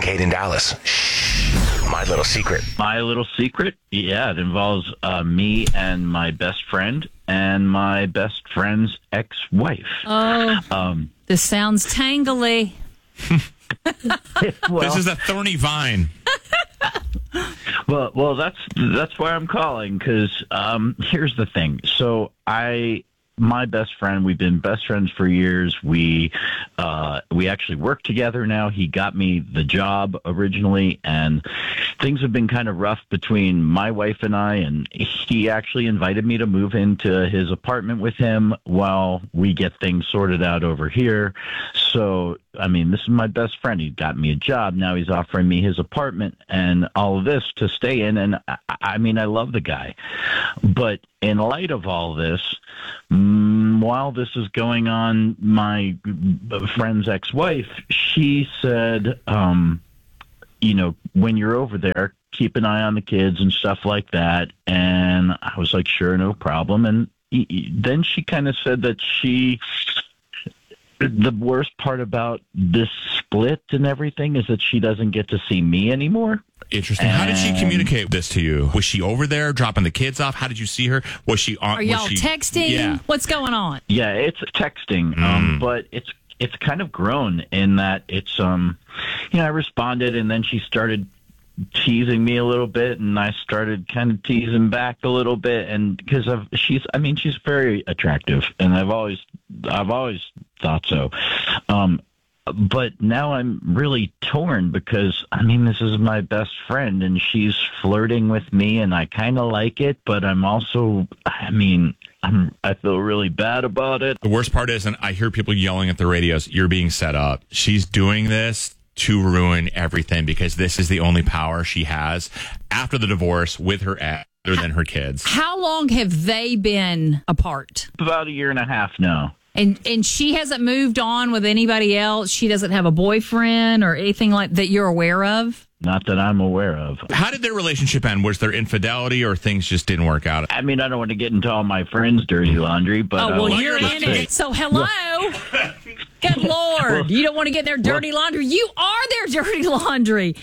Kincaid in Dallas. Shh. My little secret. My little secret? Yeah, it involves me and my best friend and my best friend's ex-wife. Oh, this sounds tangly. Well, This is a thorny vine. Well, that's why I'm calling, because here's the thing. So my best friend, we've been best friends for years. We actually work together now. He got me the job originally, and things have been kind of rough between my wife and I, and he actually invited me to move into his apartment with him while we get things sorted out over here. So, I mean, this is my best friend. He got me a job. Now he's offering me his apartment and all of this to stay in. And I mean, I love the guy. But in light of all this, while this is going on, my friend's ex-wife, she said, when you're over there, keep an eye on the kids and stuff like that. And I was like, sure, no problem. And then she kind of said that the worst part about this split and everything is that she doesn't get to see me anymore. Interesting. How did she communicate this to you? Was she over there dropping the kids off? How did you see her? Was she on? Are y'all texting? Yeah. What's going on? Yeah, it's texting, but it's kind of grown in that it's I responded, and then she started teasing me a little bit, and I started kind of teasing back a little bit, and because she's very attractive, and I've always thought so. But now I'm really torn because, this is my best friend, and she's flirting with me, and I kind of like it, but I'm also, I feel really bad about it. The worst part is, and I hear people yelling at the radios, you're being set up. She's doing this to ruin everything because this is the only power she has after the divorce with her ex, other than her kids. How long have they been apart? About a year and a half now. And she hasn't moved on with anybody else? She doesn't have a boyfriend or anything like that you're aware of? Not that I'm aware of. How did their relationship end? Was there infidelity or things just didn't work out? I don't want to get into all my friends' dirty laundry, but... you're in it. So, hello. Good Lord. You don't want to get their dirty laundry. You are their dirty laundry.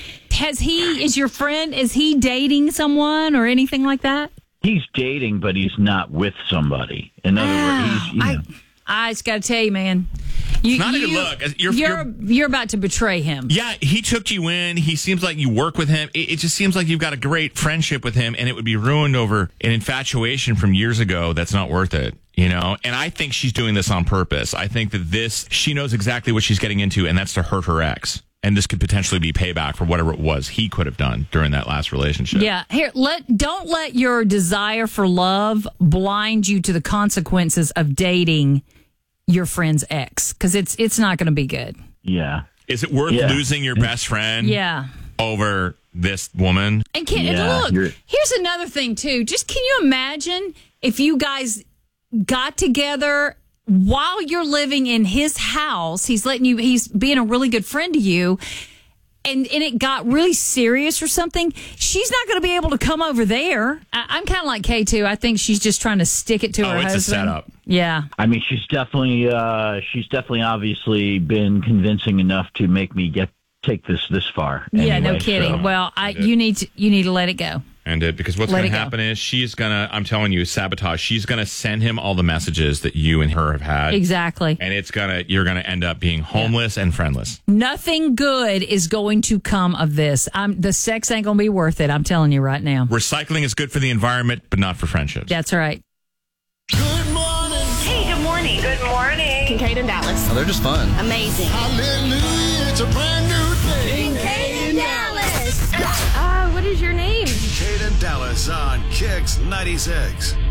Is your friend, is he dating someone or anything like that? He's dating, but he's not with somebody. In other words, I just got to tell you, man. It's not a good look. You're about to betray him. Yeah, he took you in. He seems like you work with him. It just seems like you've got a great friendship with him, and it would be ruined over an infatuation from years ago that's not worth it. And I think she's doing this on purpose. I think that she knows exactly what she's getting into, and that's to hurt her ex. And this could potentially be payback for whatever it was he could have done during that last relationship. Yeah. Don't let your desire for love blind you to the consequences of dating your friend's ex, because it's not going to be good. Yeah. Is it worth losing your best friend? Yeah. Over this woman? And here's another thing too. Just can you imagine if you guys got together while you're living in his house? He's being a really good friend to you. And it got really serious or something, she's not going to be able to come over there. I'm kind of like Kay, too. I think she's just trying to stick it to her husband. It's a setup. Yeah. She's definitely obviously been convincing enough to make me take this far. Yeah, anyway, no kidding. So. Well, you need to let it go. Because what's going to happen is she's going to, I'm telling you, sabotage. She's going to send him all the messages that you and her have had. Exactly. And you're going to end up being homeless and friendless. Nothing good is going to come of this. The sex ain't going to be worth it. I'm telling you right now. Recycling is good for the environment, but not for friendships. That's right. Good morning. Hey, good morning. Good morning. Kincaid and Dallas. Oh, they're just fun. Amazing. Hallelujah, it's a brand new day. Kincaid and Dallas. What is your name? Kincaid and Dallas on Kicks 96.